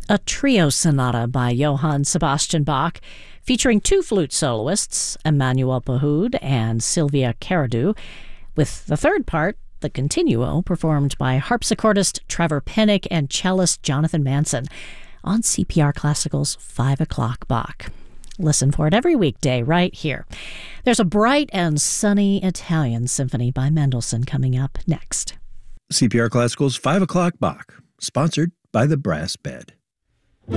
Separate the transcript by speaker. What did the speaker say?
Speaker 1: a trio sonata by Johann Sebastian Bach, featuring two flute soloists, Emmanuel Pahud and Sylvia Caradu, with the third part, the Continuo, performed by harpsichordist Trevor Pennick and cellist Jonathan Manson on CPR Classical's 5 o'clock Bach. Listen for it every weekday right here. There's a bright and sunny Italian symphony by Mendelssohn coming up next.
Speaker 2: CPR Classical's 5 o'clock Bach, sponsored by the Brass Bed.